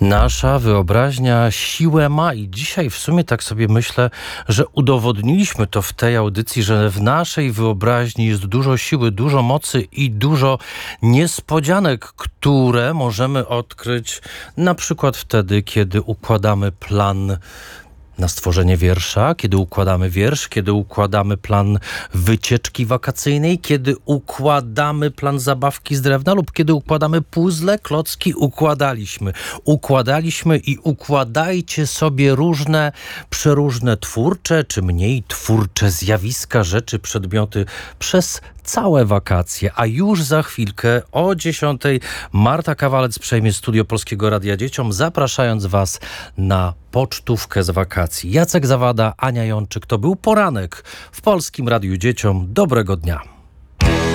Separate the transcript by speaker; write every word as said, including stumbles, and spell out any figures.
Speaker 1: Nasza wyobraźnia siłę ma i dzisiaj w sumie tak sobie myślę, że udowodniliśmy to w tej audycji, że w naszej wyobraźni jest dużo siły, dużo mocy i dużo niespodzianek, które możemy odkryć na przykład wtedy, kiedy układamy plan na stworzenie wiersza, kiedy układamy wiersz, kiedy układamy plan wycieczki wakacyjnej, kiedy układamy plan zabawki z drewna lub kiedy układamy puzzle, klocki, układaliśmy. Układaliśmy i układajcie sobie różne, przeróżne twórcze czy mniej twórcze zjawiska, rzeczy, przedmioty przez całe wakacje, a już za chwilkę o dziesiątej Marta Kawalec przejmie studio Polskiego Radia Dzieciom, zapraszając Was na pocztówkę z wakacji. Jacek Zawada, Ania Jączyk. To był poranek w Polskim Radiu Dzieciom. Dobrego dnia.